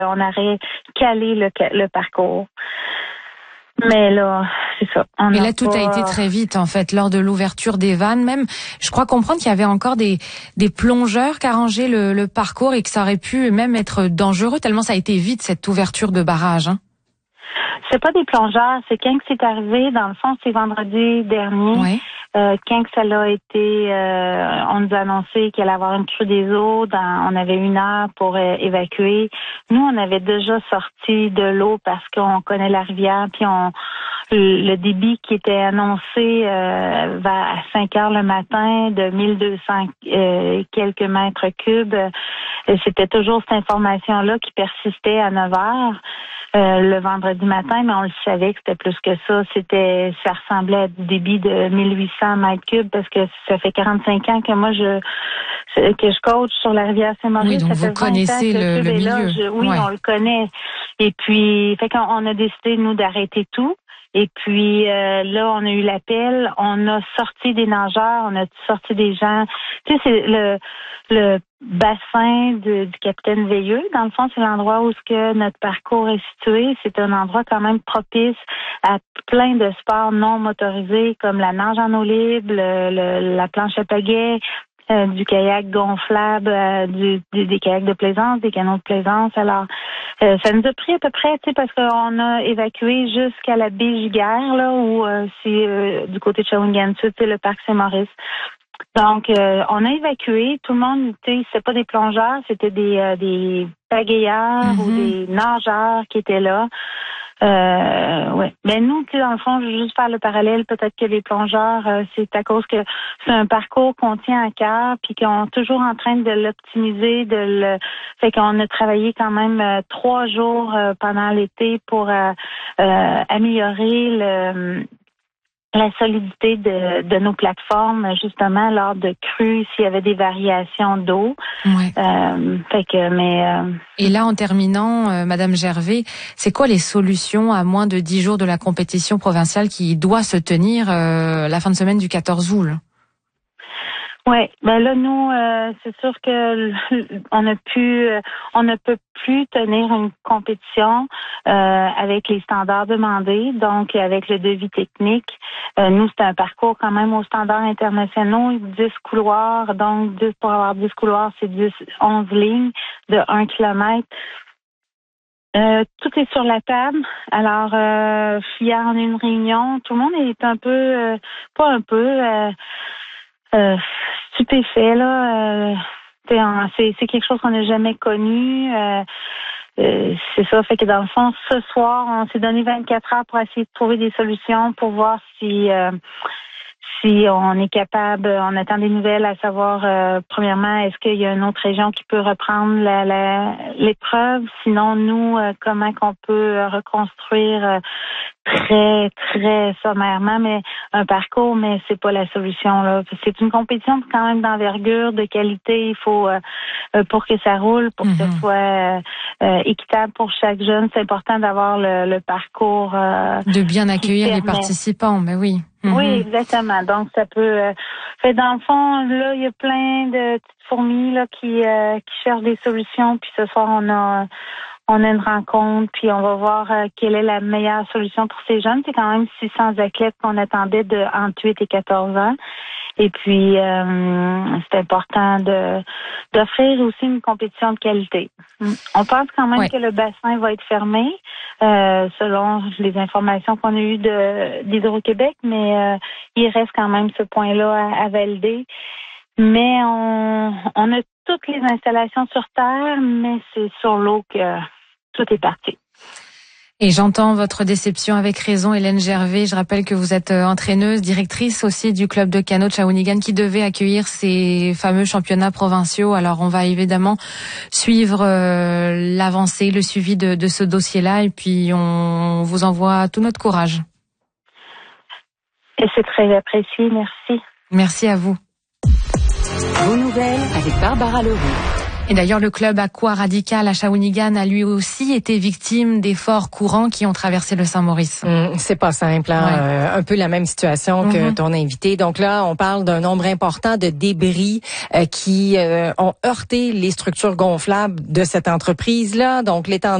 on aurait calé le parcours. Mais là, c'est ça. Mais là, tout a été très vite, en fait, lors de l'ouverture des vannes. Même, je crois comprendre qu'il y avait encore des plongeurs qui arrangeaient le parcours et que ça aurait pu même être dangereux, tellement ça a été vite, cette ouverture de barrage. Hein. C'est pas des plongeurs, c'est quand que c'est arrivé, dans le fond, c'est vendredi dernier. Ouais. Quand que ça l'a été, on nous a annoncé qu'il allait y avoir une crue des eaux. On avait 1 heure pour évacuer. Nous, on avait déjà sorti de l'eau parce qu'on connaît la rivière, puis le débit qui était annoncé à 5 heures le matin de 1200 quelques mètres cubes, c'était toujours cette information-là qui persistait à 9 heures. Le vendredi matin, mais on le savait que c'était plus que ça. Ça ressemblait à du débit de 1800 mètres cubes parce que ça fait 45 ans que moi que je coach sur la rivière Saint-Maurice. Oui, donc vous connaissez le milieu. Oui, ouais. On le connaît. Et puis, fait qu'on a décidé, nous, d'arrêter tout. Et puis là, on a eu l'appel, on a sorti des nageurs, on a sorti des gens. Tu sais, c'est le bassin du capitaine Veilleux. Dans le fond, c'est l'endroit où notre parcours est situé. C'est un endroit quand même propice à plein de sports non motorisés comme la nage en eau libre, la planche à pagaie, du kayak gonflable, des kayaks de plaisance, des canots de plaisance. Alors, ça nous a pris à peu près, tu sais, parce qu'on a évacué jusqu'à la baie Giguère, là, où c'est du côté de Shawinigan Sud, c'est le parc Saint-Maurice. Donc, on a évacué. Tout le monde, tu sais, c'était pas des plongeurs, c'était des pagayeurs ou des nageurs qui étaient là. Ouais. Mais nous, tu sais, dans le fond, je veux juste faire le parallèle. Peut-être que les plongeurs, c'est à cause que c'est un parcours qu'on tient à cœur, puis qu'on est toujours en train de l'optimiser, fait qu'on a travaillé quand même 3 jours pendant l'été pour améliorer la solidité de nos plateformes, justement, lors de crues, s'il y avait des variations d'eau. Ouais. Et là, en terminant, Madame Gervais, c'est quoi les solutions à moins de 10 jours de la compétition provinciale qui doit se tenir la fin de semaine du 14 août? Ouais, ben là nous c'est sûr que on ne peut plus tenir une compétition avec les standards demandés, donc avec le devis technique. Nous c'est un parcours quand même aux standards internationaux, 10 couloirs, donc pour avoir 10 couloirs, c'est 11 lignes de 1 kilomètre. Tout est sur la table. Alors, hier, on a eu une réunion. Tout le monde est un peu, stupéfait, là. C'est quelque chose qu'on n'a jamais connu. C'est ça. Fait que dans le fond, ce soir, on s'est donné 24 heures pour essayer de trouver des solutions pour voir si on est capable, on attend des nouvelles à savoir, premièrement, est-ce qu'il y a une autre région qui peut reprendre l'épreuve? Sinon, nous, comment qu'on peut reconstruire très, très sommairement, mais un parcours, mais c'est pas la solution, là. C'est une compétition quand même d'envergure, de qualité. Il faut, pour que ça roule, pour que ce soit équitable pour chaque jeune, c'est important d'avoir le parcours. De bien accueillir les participants, mais oui. Oui, exactement. Donc, ça peut... fait dans le fond, là, il y a plein de petites fourmis là qui cherchent des solutions. Puis ce soir, on a une rencontre, puis on va voir quelle est la meilleure solution pour ces jeunes. C'est quand même 600 athlètes qu'on attendait entre 8 et 14 ans. Et puis, c'est important d'offrir aussi une compétition de qualité. On pense quand même que le bassin va être fermé, selon les informations qu'on a eues d'Hydro-Québec, mais il reste quand même ce point-là à valider. Mais on a toutes les installations sur terre, mais c'est sur l'eau que tout est parti. Et j'entends votre déception avec raison, Hélène Gervais. Je rappelle que vous êtes entraîneuse, directrice aussi du club de canot de Shawinigan qui devait accueillir ces fameux championnats provinciaux. Alors on va évidemment suivre l'avancée, le suivi de ce dossier-là et puis on vous envoie tout notre courage. Et c'est très apprécié, merci. Merci à vous. Vos nouvelles avec Barbara Leroux. Et d'ailleurs, le club Aqua Radical à Shawinigan a lui aussi été victime des forts courants qui ont traversé le Saint-Maurice. C'est pas simple, hein? Ouais. Un peu la même situation que ton invité. Donc là, on parle d'un nombre important de débris qui ont heurté les structures gonflables de cette entreprise-là. Donc l'étendue